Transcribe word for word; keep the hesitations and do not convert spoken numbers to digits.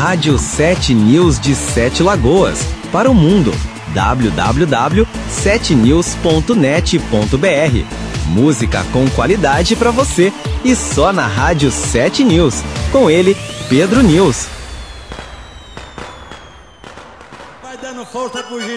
Rádio sete News de Sete Lagoas, para o mundo. w w w ponto sete news ponto net ponto b r. Música com qualidade para você e só na Rádio sete News. Com ele, Pedro News. Vai dando força pro